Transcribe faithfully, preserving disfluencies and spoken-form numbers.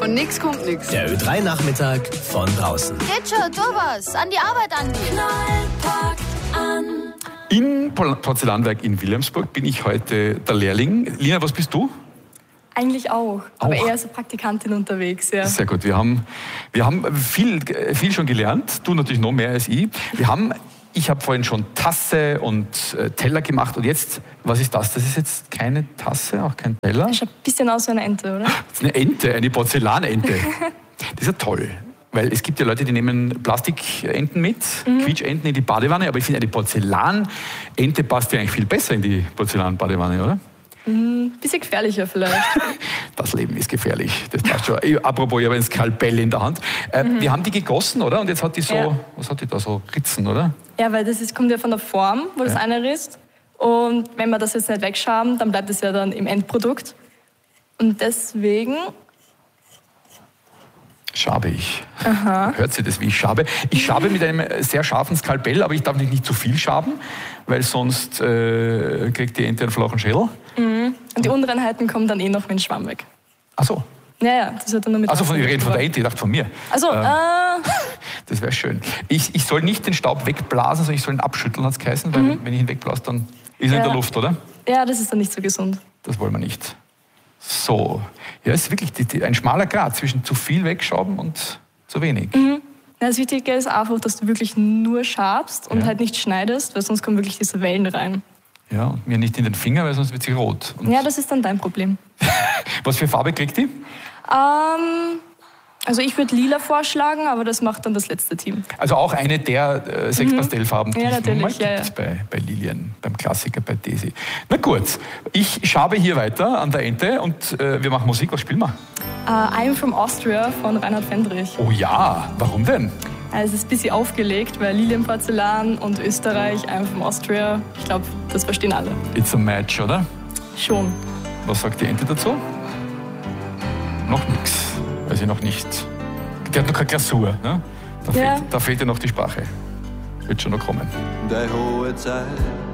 Von nix kommt nix. Der Ö drei Nachmittag von draußen. Geht schon, tu was. An die Arbeit, Andi. Knall packt an. Im Porzellanwerk in Wilhelmsburg bin ich heute der Lehrling. Lina, was bist du? Eigentlich auch, aber Auch? eher als Praktikantin unterwegs, ja. Sehr gut. Wir haben, wir haben viel, viel schon gelernt. Du natürlich noch mehr als ich. Wir haben, ich habe vorhin schon Tasse und äh, Teller gemacht. Und jetzt, was ist das? Das ist jetzt keine Tasse, auch kein Teller. Das schaut ein bisschen aus wie eine Ente, oder? Das ist eine Ente, eine Porzellanente. Das ist ja toll. Weil es gibt ja Leute, die nehmen Plastikenten mit, mhm. Quietschenten in die Badewanne. Aber ich finde, eine Porzellanente passt ja eigentlich viel besser in die Porzellanbadewanne, oder? Ein bisschen gefährlicher vielleicht. Das Leben ist gefährlich, das passt schon. Apropos, ich habe ein Skalpell in der Hand. Äh, mhm. Wir haben die gegossen, oder? Und jetzt hat die so, ja. was hat die da, so Ritzen, oder? Ja, weil das ist, kommt ja von der Form, wo das ja. eine ist. Und wenn wir das jetzt nicht wegschaben, dann bleibt es ja dann im Endprodukt. Und deswegen... Schabe ich. Aha. Hört sie das, wie ich schabe? Ich schabe mit einem sehr scharfen Skalpell, aber ich darf nicht, nicht zu viel schaben, weil sonst äh, kriegt die Ente einen flachen Schädel. Mhm. Und die Unreinheiten kommen dann eh noch mit dem Schwamm weg. Ach so. Ja, ja, das wird dann nur mit... Also von, wir reden von der Ente, ich dachte von mir. Also, ähm, äh... Das wäre schön. Ich, ich soll nicht den Staub wegblasen, sondern ich soll ihn abschütteln, hat es geheißen, weil Mhm. wenn ich ihn wegblase, dann ist er ja. in der Luft, oder? Ja, das ist dann nicht so gesund. Das wollen wir nicht. So. Ja, es ist wirklich die, die, ein schmaler Grat zwischen zu viel wegschaben und zu wenig. Mhm. Ja, das Wichtige ist einfach, dass du wirklich nur schabst und ja. halt nicht schneidest, weil sonst kommen wirklich diese Wellen rein. Ja, und mir nicht in den Finger, weil sonst wird sie rot. Und ja, das ist dann dein Problem. was für Farbe kriegt die? Ähm, also ich würde lila vorschlagen, aber das macht dann das letzte Team. Also auch eine der äh, sechs mhm. Pastellfarben, die ja, es natürlich, mal gibt ja, ja. Bei, bei Lilien, beim Klassiker, bei Desi. Na gut, ich schabe hier weiter an der Ente und äh, wir machen Musik. Was spielen wir? Uh, I'm from Austria von Reinhard Fendrich. Oh ja, warum denn? Also es ist ein bisschen aufgelegt, weil Lilienporzellan und Österreich, I'm from Austria, ich glaube, das verstehen alle. It's a match, oder? Schon. Was sagt die Ente dazu? Noch nichts. Weiß ich noch nicht. Die hat noch keine Glasur. Ne? Da, ja. fehlt, da fehlt ja noch die Sprache. Wird schon noch kommen. Die hohe Zeit